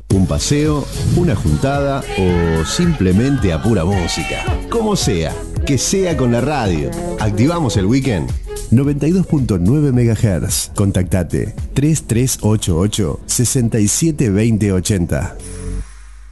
un paseo, una juntada o simplemente a pura música. Como sea, que sea con la radio. Activamos el weekend. 92.9 MHz. Contactate 3388 672080.